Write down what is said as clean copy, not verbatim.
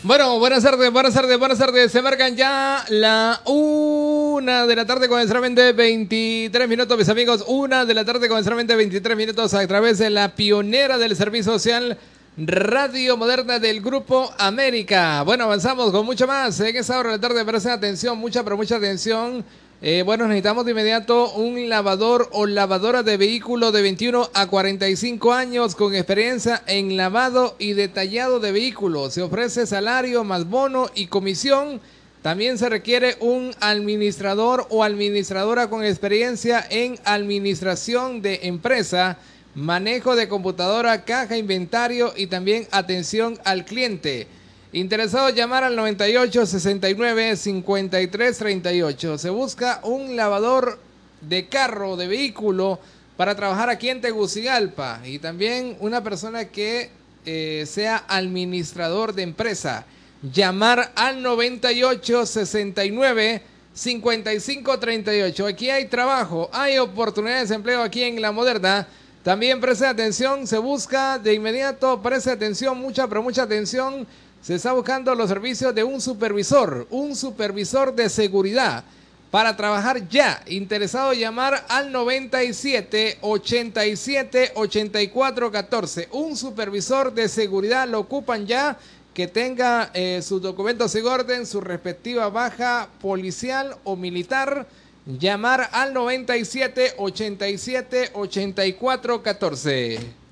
Bueno, buenas tardes, buenas tardes, buenas tardes. Se marcan ya la 1 de la tarde con solamente 23 minutos, mis amigos. 1 de la tarde con solamente 23 minutos a través de la pionera del servicio social Radio Moderna del Grupo América. Bueno, avanzamos con mucho más. En esa hora de la tarde, presten atención, mucha, pero mucha atención. Bueno, necesitamos de inmediato un lavador o lavadora de vehículo de 21 a 45 años con experiencia en lavado y detallado de vehículos. Se ofrece salario más bono y comisión. También se requiere un administrador o administradora con experiencia en administración de empresa, manejo de computadora, caja, inventario y también atención al cliente. Interesado, llamar al 98 69 53 38. Se busca un lavador de carro, de vehículo, para trabajar aquí en Tegucigalpa. Y también una persona que sea administrador de empresa. Llamar al 98 69 55 38. Aquí hay trabajo, hay oportunidades de empleo aquí en La Moderna. También preste atención, se busca de inmediato, preste atención, mucha, pero mucha atención. Se está buscando los servicios de un supervisor de seguridad para trabajar ya. Interesado, llamar al 97 87 84 14. Un supervisor de seguridad lo ocupan ya, que tenga sus documentos en orden, su respectiva baja policial o militar. Llamar al 97 87 84 14.